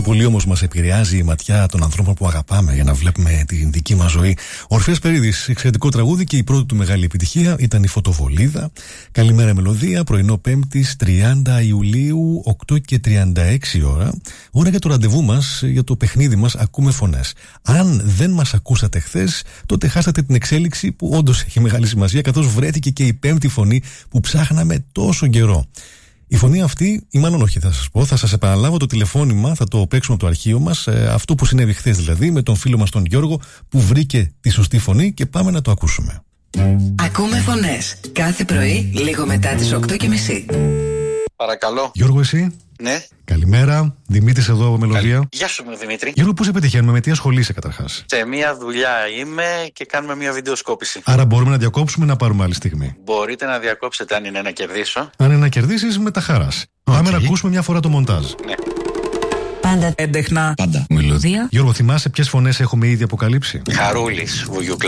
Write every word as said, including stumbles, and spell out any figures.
πολύ όμως μας επηρεάζει η ματιά των ανθρώπων που αγαπάμε για να βλέπουμε την δική μας ζωή. Ορφέας Περίδης, εξαιρετικό τραγούδι και η πρώτη του μεγάλη επιτυχία ήταν η Φωτοβολίδα. Καλημέρα μελωδία, πρωινό Πέμπτης τριάντα Ιουλίου, οκτώ και τριάντα έξι ώρα. Ώρα για το ραντεβού μας, για το παιχνίδι μας. Ακούμε φωνές. Αν δεν μας ακούσατε χθες, τότε χάσατε την εξέλιξη που όντως έχει μεγάλη σημασία, καθώς βρέθηκε και η πέμπτη φωνή που ψάχναμε τόσο καιρό. Η φωνή αυτή, ή μάλλον όχι, θα σας πω, θα σας επαναλάβω το τηλεφώνημα, θα το παίξουμε από το αρχείο μας, ε, αυτό που συνέβη χθες δηλαδή, με τον φίλο μας τον Γιώργο, που βρήκε τη σωστή φωνή και πάμε να το ακούσουμε. Ακούμε φωνές. Κάθε πρωί, λίγο μετά τις οκτώ και μισή. Παρακαλώ. Γιώργο, εσύ. Ναι. Καλημέρα. Δημήτρης εδώ από Μελωδία. Καλ... Γεια σου, Δημήτρη. Γιώργο, πού σε πετυχαίνουμε, με τι ασχολείσαι καταρχάς? Σε μία δουλειά είμαι και κάνουμε μία βιντεοσκόπηση. Άρα μπορούμε να διακόψουμε ή να πάρουμε άλλη στιγμή? Μπορείτε να διακόψετε αν είναι να κερδίσω. Αν είναι να κερδίσεις, με τα χαράς. Okay. Πάμε να ακούσουμε μια φορά το μοντάζ. Ναι. Πάντα έντεχνα. Πάντα Μελωδία. Γιώργο, θυμάσαι ποιες φωνές έχουμε ήδη αποκαλύψει? Χαρούλης, Βουγιουκλάκης.